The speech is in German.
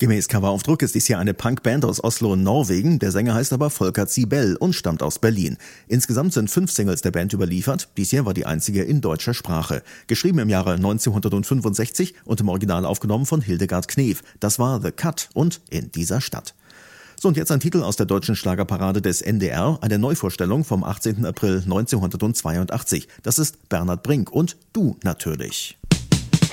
Gemäß Coveraufdruck ist dies hier eine Punkband aus Oslo, Norwegen. Der Sänger heißt aber Volker Zibel und stammt aus Berlin. Insgesamt sind 5 Singles der Band überliefert. Dies hier war die einzige in deutscher Sprache. Geschrieben im Jahre 1965 und im Original aufgenommen von Hildegard Knef. Das war The Cut und In dieser Stadt. So, und jetzt ein Titel aus der deutschen Schlagerparade des NDR, eine Neuvorstellung vom 18. April 1982. Das ist Bernhard Brink und Du natürlich.